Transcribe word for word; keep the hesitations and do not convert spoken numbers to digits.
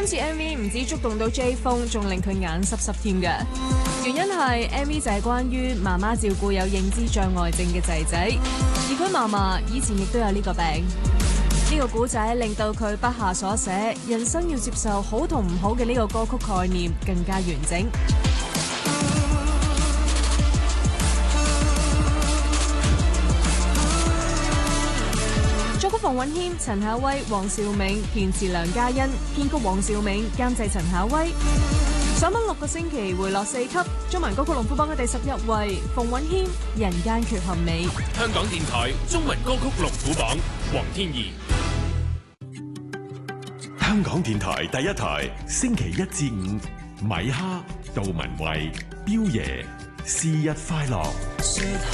次 M V 唔止觸動到 J 風，仲令佢眼濕濕添嘅。原因係 M V 就係關於媽媽照顧有認知障礙症嘅仔仔，而佢嫲嫲以前亦都有呢個病。呢個古仔令到佢筆下所寫人生要接受好同唔好嘅呢個歌曲概念更加完整。作曲馮允謙、陳夏威、黃兆銘，填詞梁嘉欣，編曲黃兆銘，監製陳夏威。上榜六個星期回落四級，中文歌曲龍虎榜嘅第十一位，馮允謙《人間缺陷美》。 香港電台中文歌曲龍虎榜，黃天怡。 香港電台第一台，星期一至五，米哈、杜文慧、彪爺，是日快樂。